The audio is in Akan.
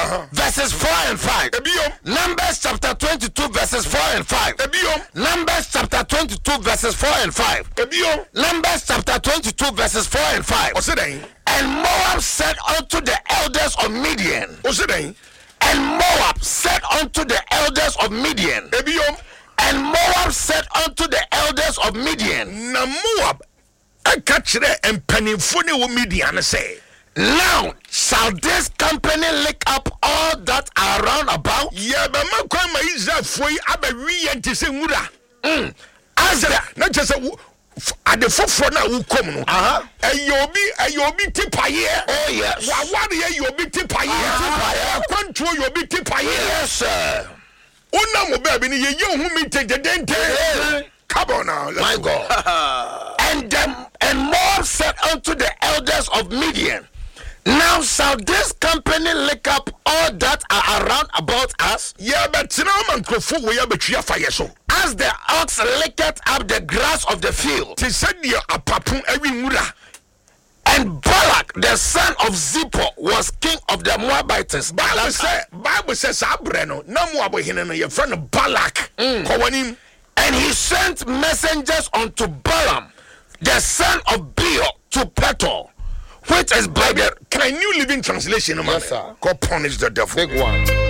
verses 4 and 5. Numbers chapter 22 verses 4 and 5. Numbers chapter 22 verses 4 and 5. Numbers chapter 22 verses 4 and 5. And Moab said unto the elders of Midian. And Moab said unto the elders of Midian. And Moab said unto the elders of Midian. Na Moab akachire empanimfo ne wo Midian say, now shall this company lick up all that are round about? Yeah, but my grandma is a free abawi and tise ngura. As the not just at the forefront now who come no. Ayobi tipaye. Oh yes. What ayobi tipaye? Control your big tipaye. Yes sir. Una mo baby ni ye hu mi te dente. Come on now. My God. And Moab said unto the elders of Midian, now shall this company lick up all that are around about us? Yeah, but now man crofo we abetwa fire so. As the ox licketh up the grass of the field. Te said dia apapun awi nwura. And Balak the son of Zippor was king of the Moabites. Bible says abreno na Moab hene no ye friend Balak. Kowanim. And he sent messengers unto Balaam the son of Beor to Petor, which is by the Can you Living Translation? Yes, sir. God punish the devil. Big one.